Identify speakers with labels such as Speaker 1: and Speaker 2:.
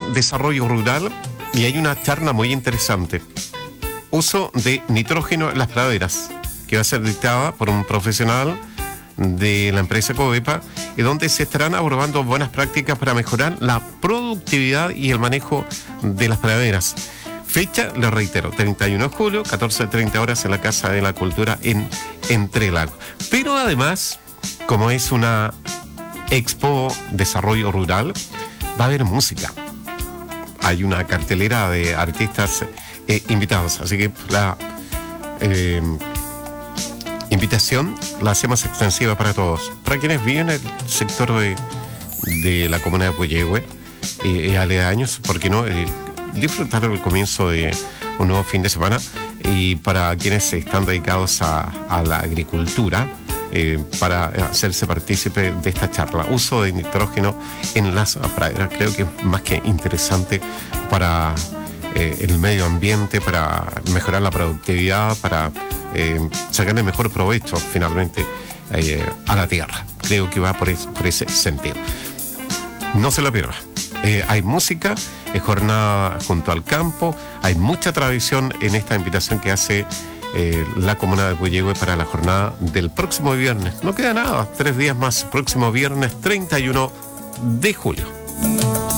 Speaker 1: Desarrollo Rural y hay una charla muy interesante. Uso de nitrógeno en las praderas, que va a ser dictada por un profesional de la empresa Covepa, y donde se estarán abordando buenas prácticas para mejorar la productividad y el manejo de las praderas. Fecha, les reitero, 31 de julio, 14:30 horas en la Casa de la Cultura en Entrelagos. Pero además, como es una Expo Desarrollo Rural, va a haber música. Hay una cartelera de artistas invitados, así que la invitación la hacemos extensiva para todos. Para quienes viven en el sector de la comuna de Puyehue y aledaños, ¿por qué no? Disfrutar el comienzo de un nuevo fin de semana. Y para quienes están dedicados a la agricultura, para hacerse partícipe de esta charla. Uso de nitrógeno en las praderas, creo que es más que interesante para el medio ambiente, para mejorar la productividad, para sacarle mejor provecho finalmente a la tierra. Creo que va por ese sentido. No se lo pierda. Hay música, es jornada junto al campo, hay mucha tradición en esta invitación que hace la comuna de Puyehue para la jornada del próximo viernes. No queda nada, 3 días más, próximo viernes 31 de julio.